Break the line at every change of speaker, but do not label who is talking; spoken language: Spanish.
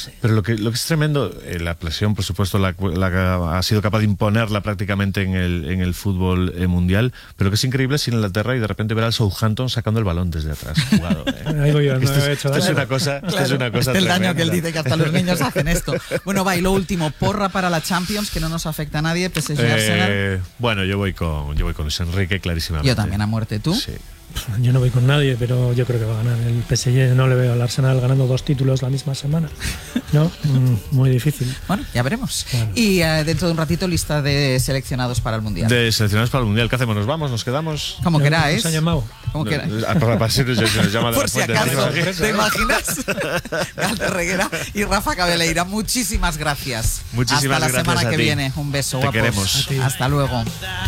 Pero lo que es tremendo, la presión, por supuesto, ha sido capaz de imponerla prácticamente en el fútbol mundial, pero que es increíble es ir a Inglaterra y de repente ver al Southampton sacando el balón desde atrás jugado.
Ahí voy yo, no he hecho
esto es una cosa
el daño que él dice que hasta los niños hacen esto. Bueno, va, y lo último, porra para la Champions, que no nos afecta a nadie, PSG Arsenal.
Bueno, yo voy con Luis Enrique, clarísimamente.
Yo también a muerte, ¿tú?
Sí.
Yo no voy con nadie, pero yo creo que va a ganar el PSG. No le veo al Arsenal ganando 2 títulos la misma semana. ¿No? Muy difícil.
Bueno, ya veremos.
Claro.
Y dentro de un ratito, lista de seleccionados para el Mundial.
De seleccionados para el Mundial. ¿Qué hacemos? ¿Nos vamos? ¿Nos quedamos?
Como queráis.
¿Nos han llamado?
Como queráis.
Nos llama
Por si acaso, ¿te imaginas? Galder Reguera y Rafa Cabeleira, muchísimas gracias.
Muchísimas
Hasta la
gracias
semana
a
que
ti.
viene. Un beso,
Te
guapos.
queremos.
Hasta luego.